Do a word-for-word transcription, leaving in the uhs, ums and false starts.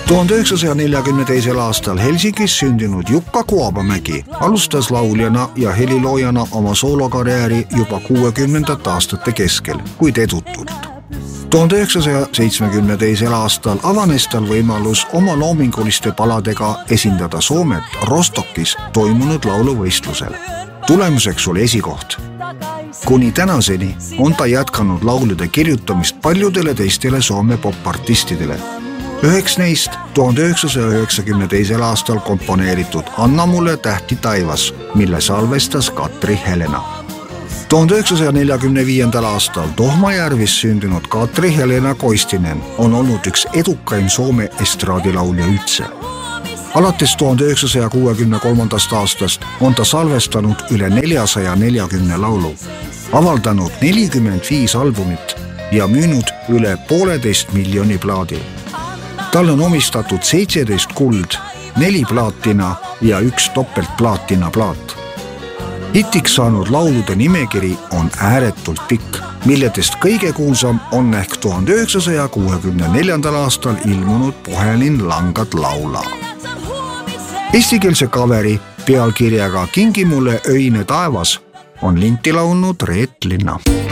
tuhande üheksasaja neljakümne teisel aastal Helsingis sündinud Jukka Kuobamägi alustas lauljana ja heliloojana oma soolokarjääri juba kuuekümnendate aastate keskel, kuid edutult. tuhande üheksasaja seitsmekümne teisel aastal avanes tal võimalus oma loominguliste paladega esindada Soomet Rostokis toimunud lauluvõistlusel. Tulemuseks oli esikoht. Kuni tänaseni on ta jätkanud laulude kirjutamist paljudele teistele Soome popartistidele. Üheks neist tuhande üheksasaja üheksakümne teisel aastal komponeeritud Anna mulle tähti taivas, mille salvestas Katri Helena. tuhande üheksasaja neljakümne viiendal aastal Tohmajärvis sündinud Katri Helena Koistinen on olnud üks edukaim Soome estraadilaulja üldse. Alates tuhande üheksasaja kuuekümne kolmandast aastast on ta salvestanud üle neljasaja neljakümne laulu, avaldanud nelikümmend viis albumit ja müünud üle pooleteist miljoni plaadi. Tal on omistatud seitseteist kuld, neli plaatina ja üks topeltplaatina plaat. Hitiks saanud laulude nimekiri on ääretult pikk, milledest kõige kuulsam on ehk tuhande üheksasaja kuuekümne neljandal aastal ilmunud Puhelin langad laula. Eestikeelse kaveri pealkirjaga Kingi mulle öine taevas on linti laulnud Reet Linna.